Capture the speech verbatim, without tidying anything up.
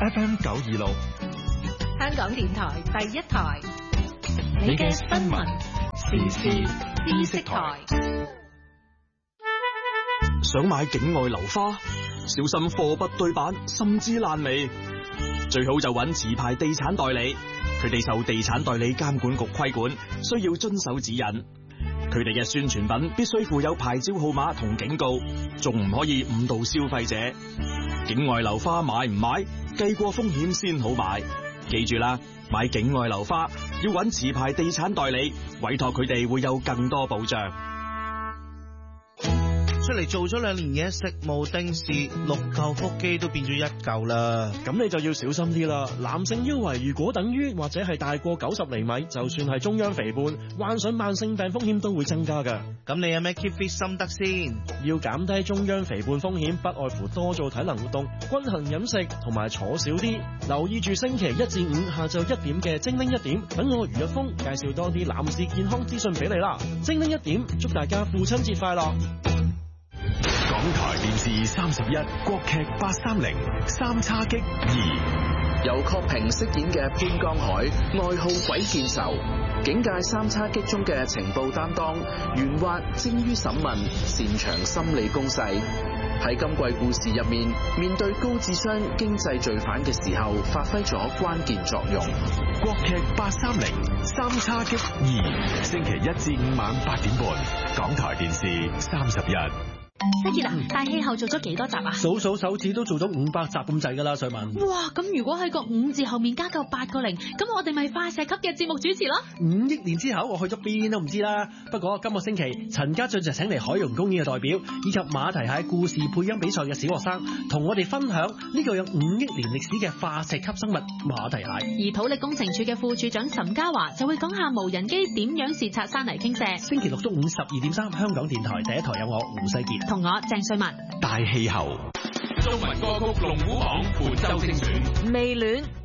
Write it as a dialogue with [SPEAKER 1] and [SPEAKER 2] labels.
[SPEAKER 1] F M 九二六，
[SPEAKER 2] 香港電台第一台，你嘅新聞時事知識台。
[SPEAKER 3] 想買境外樓花，小心貨不對版，甚至爛尾。最好就揾持牌地產代理，佢哋受地產代理監管局規管，需要遵守指引。佢哋嘅宣傳品必須附有牌照號碼同警告，仲唔可以誤導消費者。境外樓花買唔買，計過風險先好買。記住啦，買境外樓花要揾持牌地產代理，委託佢哋會有更多保障。
[SPEAKER 4] 出嚟做咗兩年嘢，食無定時，六嚿腹肌都變咗一嚿啦。
[SPEAKER 5] 咁你就要小心啲啦。男性腰圍如果等於或者係大過九十厘米，就算係中央肥胖，患上慢性病風險都會增加噶。
[SPEAKER 4] 咁你有咩 keep fit 心得先？
[SPEAKER 5] 要減低中央肥胖風險，不外乎多做體能活動、均衡飲食同埋坐少啲。留意住星期一至五下晝一點嘅精靈一點，等我余日峰介紹多啲男士健康資訊俾你啦。精靈一點，祝大家父親節快樂！
[SPEAKER 1] 港台電視三十一，國劇八三零三叉戟二，
[SPEAKER 6] 由郝平飾演嘅潘江海，愛好鬼見愁，警界三叉戟中嘅情報擔當，圓滑精於審問，擅長心理攻勢。喺今季故事入面，面對高智商經濟罪犯嘅時候，發揮咗關鍵作用。
[SPEAKER 1] 國劇八三零三叉戟二，星期一至五晚八點半，港台電視三十一。
[SPEAKER 2] 一傑啊，大氣候做咗幾多集啊？
[SPEAKER 5] 數數手指都做咗五百集咁滯噶啦，瑞文。
[SPEAKER 2] 哇，咁如果喺個五字後面加夠八個零，咁我哋咪快石級嘅節目主持咯。
[SPEAKER 5] 五億年之後我去咗邊都唔知啦。不過今個星期陳家俊就請嚟海洋公園嘅代表，以及馬蹄蟹故事配音比賽嘅小學生，同我哋分享呢個有五億年歷史嘅化石級生物馬蹄蟹。
[SPEAKER 2] 而土力工程處嘅副處長岑家華就會講下無人機點樣視察山泥傾瀉。
[SPEAKER 5] 星期六中午十二點三，香港電台第一台有我胡世傑
[SPEAKER 2] 同我鄭瑞文。
[SPEAKER 1] 大氣候，
[SPEAKER 7] 中文歌曲龍虎榜本周精選。
[SPEAKER 2] 未戀